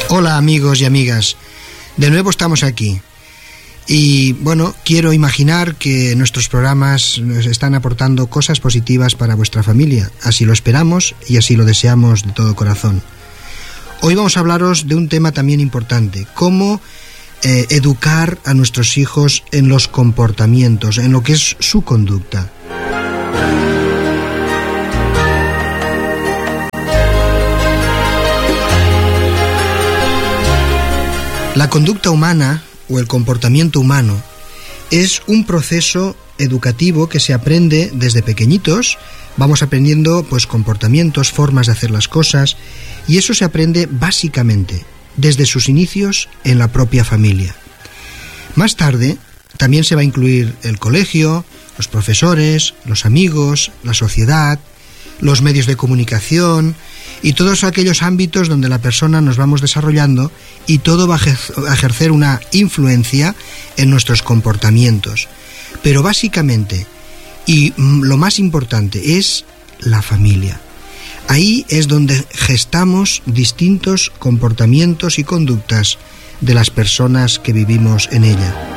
Hola amigos y amigas, de nuevo estamos aquí y bueno, quiero imaginar que nuestros programas nos están aportando cosas positivas para vuestra familia, así lo esperamos y así lo deseamos de todo corazón. Hoy vamos a hablaros de un tema también importante, cómo educar a nuestros hijos en los comportamientos, en lo que es su conducta. La conducta humana o el comportamiento humano es un proceso educativo que se aprende desde pequeñitos. Vamos aprendiendo pues comportamientos, formas de hacer las cosas, y eso se aprende básicamente desde sus inicios en la propia familia. Más tarde también se va a incluir el colegio, los profesores, los amigos, la sociedad, los medios de comunicación y todos aquellos ámbitos donde la persona nos vamos desarrollando, y todo va a ejercer una influencia en nuestros comportamientos. Pero básicamente, y lo más importante, es la familia. Ahí es donde gestamos distintos comportamientos y conductas de las personas que vivimos en ella.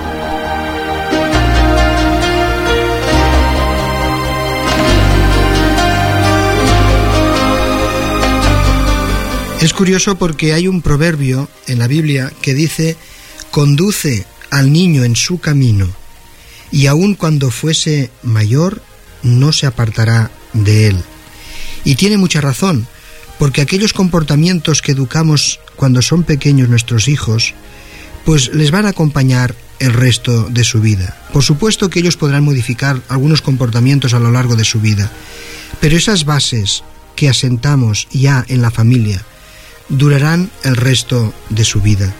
Es curioso porque hay un proverbio en la Biblia que dice: conduce al niño en su camino, y aun cuando fuese mayor, no se apartará de él. Y tiene mucha razón, porque aquellos comportamientos que educamos cuando son pequeños nuestros hijos, pues les van a acompañar el resto de su vida. Por supuesto que ellos podrán modificar algunos comportamientos a lo largo de su vida, pero esas bases que asentamos ya en la familia durarán el resto de su vida.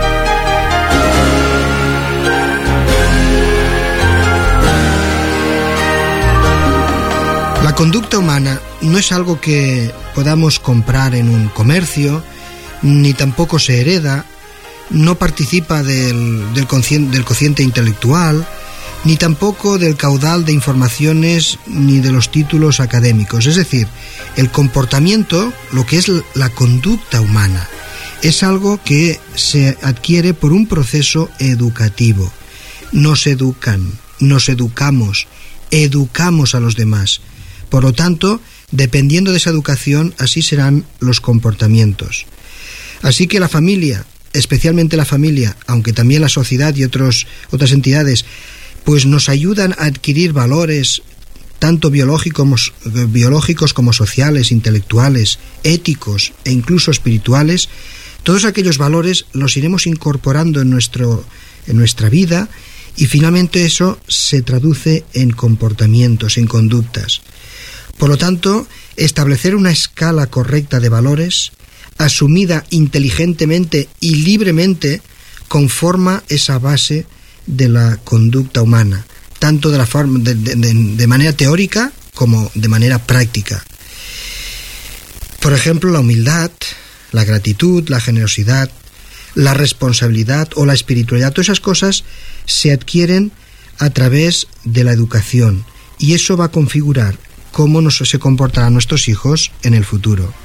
La conducta humana no es algo que podamos comprar en un comercio, ni tampoco se hereda, no participa del cociente intelectual, ni tampoco del caudal de informaciones ni de los títulos académicos. Es decir, el comportamiento, lo que es la conducta humana, es algo que se adquiere por un proceso educativo. Nos educan, nos educamos, educamos a los demás. Por lo tanto, dependiendo de esa educación, así serán los comportamientos. Así que la familia, especialmente la familia, aunque también la sociedad y otras entidades, pues nos ayudan a adquirir valores tanto biológicos como sociales, intelectuales, éticos e incluso espirituales. Todos aquellos valores los iremos incorporando en nuestra vida, y finalmente eso se traduce en comportamientos, en conductas. Por lo tanto, establecer una escala correcta de valores, asumida inteligentemente y libremente, conforma esa base de la conducta humana, tanto de manera teórica como de manera práctica. Por ejemplo, la humildad, la gratitud, la generosidad, la responsabilidad o la espiritualidad, todas esas cosas se adquieren a través de la educación, y eso va a configurar cómo se comportarán nuestros hijos en el futuro.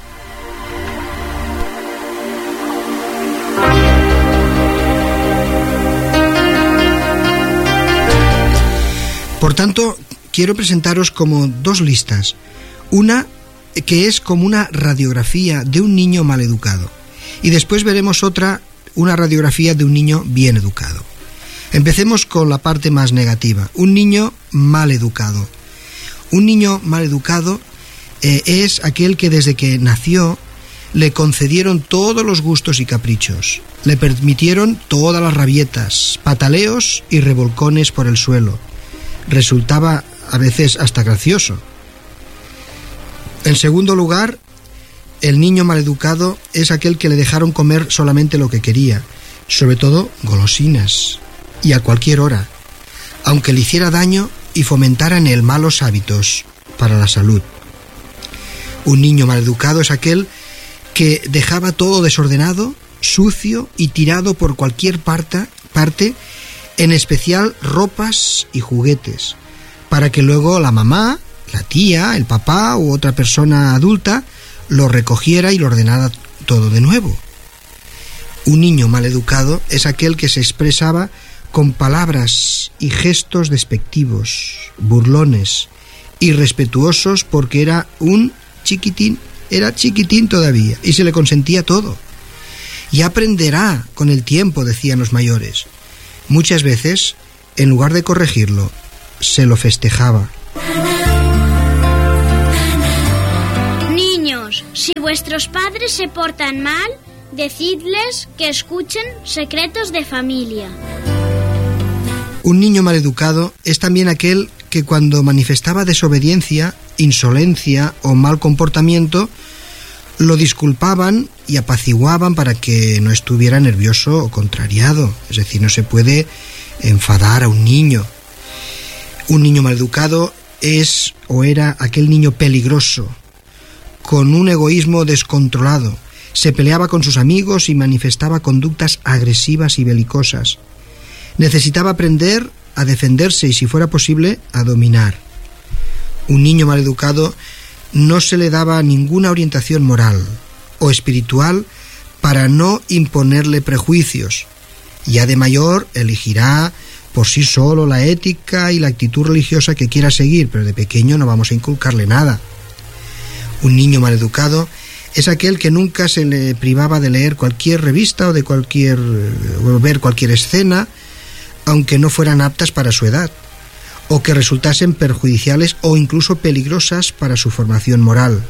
Por tanto, quiero presentaros como dos listas. Una que es como una radiografía de un niño mal educado, y después veremos una radiografía de un niño bien educado. Empecemos con la parte más negativa, un niño mal educado. Un niño mal educado es aquel que desde que nació le concedieron todos los gustos y caprichos, le permitieron todas las rabietas, pataleos y revolcones por el suelo. Resultaba a veces hasta gracioso. En segundo lugar, el niño maleducado es aquel que le dejaron comer solamente lo que quería, sobre todo golosinas, y a cualquier hora, aunque le hiciera daño y fomentara en él malos hábitos para la salud. Un niño maleducado es aquel que dejaba todo desordenado, sucio y tirado por cualquier parte, en especial ropas y juguetes, para que luego la mamá, la tía, el papá u otra persona adulta lo recogiera y lo ordenara todo de nuevo. Un niño mal educado es aquel que se expresaba con palabras y gestos despectivos, burlones, irrespetuosos, porque era chiquitín todavía, y se le consentía todo. Y aprenderá con el tiempo, decían los mayores. Muchas veces, en lugar de corregirlo, se lo festejaba. Niños, si vuestros padres se portan mal, decidles que escuchen secretos de familia. Un niño maleducado es también aquel que cuando manifestaba desobediencia, insolencia o mal comportamiento, lo disculpaban y apaciguaban para que no estuviera nervioso o contrariado. Es decir, no se puede enfadar a un niño. Un niño maleducado es o era aquel niño peligroso, con un egoísmo descontrolado. Se peleaba con sus amigos y manifestaba conductas agresivas y belicosas. Necesitaba aprender a defenderse y, si fuera posible, a dominar. Un niño maleducado no se le daba ninguna orientación moral o espiritual para no imponerle prejuicios. Ya de mayor elegirá por sí solo la ética y la actitud religiosa que quiera seguir, pero de pequeño no vamos a inculcarle nada. Un niño maleducado es aquel que nunca se le privaba de leer cualquier revista o ver cualquier escena, aunque no fueran aptas para su edad, o que resultasen perjudiciales o incluso peligrosas para su formación moral.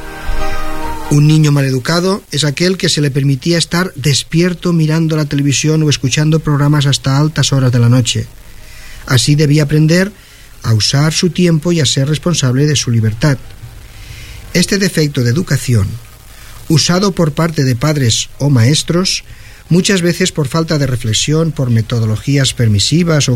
Un niño maleducado es aquel que se le permitía estar despierto mirando la televisión o escuchando programas hasta altas horas de la noche. Así debía aprender a usar su tiempo y a ser responsable de su libertad. Este defecto de educación, usado por parte de padres o maestros, muchas veces por falta de reflexión, por metodologías permisivas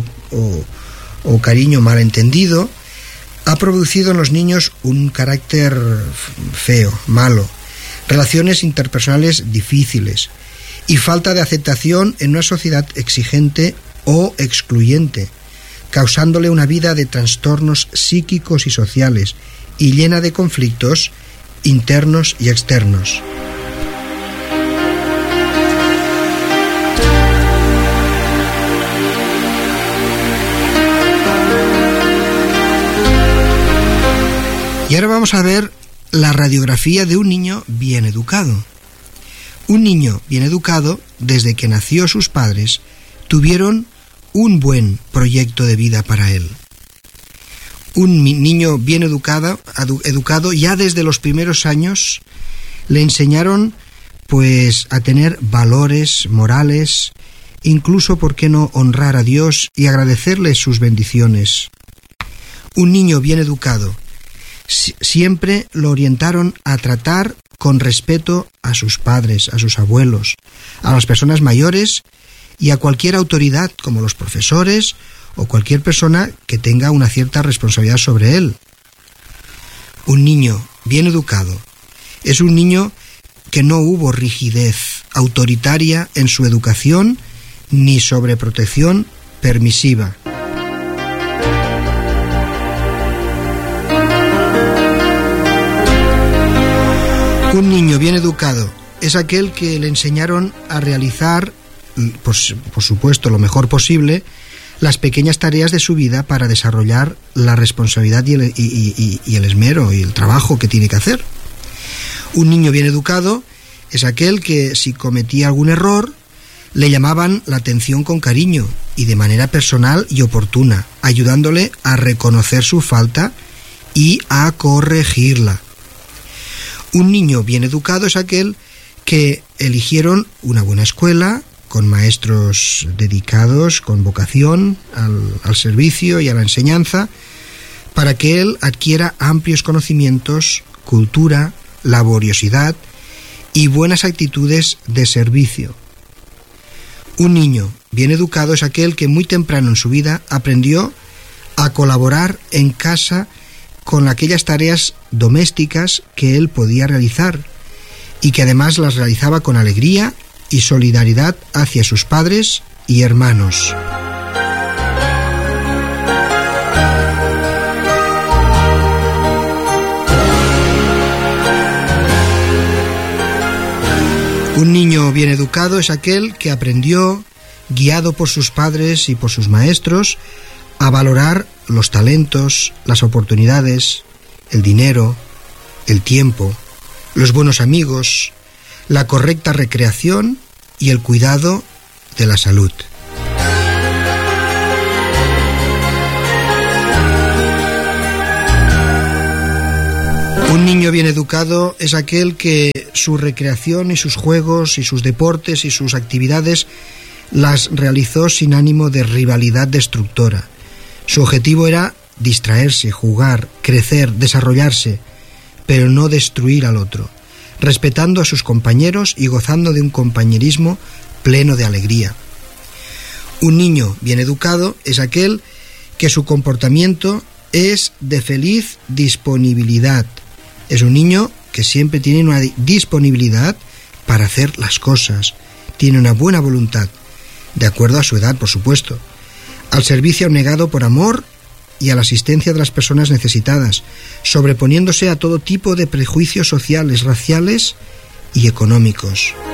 o cariño malentendido, ha producido en los niños un carácter feo, malo, relaciones interpersonales difíciles y falta de aceptación en una sociedad exigente o excluyente, causándole una vida de trastornos psíquicos y sociales y llena de conflictos internos y externos. Y ahora vamos a ver la radiografía de un niño bien educado. Un niño bien educado, desde que nació sus padres, tuvieron un buen proyecto de vida para él. Un niño bien educado ya desde los primeros años le enseñaron pues a tener valores morales, incluso, ¿por qué no?, honrar a Dios y agradecerle sus bendiciones. Un niño bien educado siempre lo orientaron a tratar con respeto a sus padres, a sus abuelos, a las personas mayores y a cualquier autoridad, como los profesores o cualquier persona que tenga una cierta responsabilidad sobre él. Un niño bien educado es un niño que no hubo rigidez autoritaria en su educación ni sobreprotección permisiva. Un niño bien educado es aquel que le enseñaron a realizar, pues, por supuesto, lo mejor posible, las pequeñas tareas de su vida para desarrollar la responsabilidad y el esmero y el trabajo que tiene que hacer. Un niño bien educado es aquel que, si cometía algún error, le llamaban la atención con cariño y de manera personal y oportuna, ayudándole a reconocer su falta y a corregirla. Un niño bien educado es aquel que eligieron una buena escuela, con maestros dedicados, con vocación al servicio y a la enseñanza, para que él adquiera amplios conocimientos, cultura, laboriosidad y buenas actitudes de servicio. Un niño bien educado es aquel que muy temprano en su vida aprendió a colaborar en casa con aquellas tareas domésticas que él podía realizar y que además las realizaba con alegría y solidaridad hacia sus padres y hermanos. Un niño bien educado es aquel que aprendió, guiado por sus padres y por sus maestros, a valorar los talentos, las oportunidades, el dinero, el tiempo, los buenos amigos, la correcta recreación y el cuidado de la salud. Un niño bien educado es aquel que su recreación y sus juegos y sus deportes y sus actividades las realizó sin ánimo de rivalidad destructora. Su objetivo era distraerse, jugar, crecer, desarrollarse, pero no destruir al otro, respetando a sus compañeros y gozando de un compañerismo pleno de alegría. Un niño bien educado es aquel que su comportamiento es de feliz disponibilidad. Es un niño que siempre tiene una disponibilidad para hacer las cosas, tiene una buena voluntad, de acuerdo a su edad, por supuesto, al servicio abnegado por amor y a la asistencia de las personas necesitadas, sobreponiéndose a todo tipo de prejuicios sociales, raciales y económicos.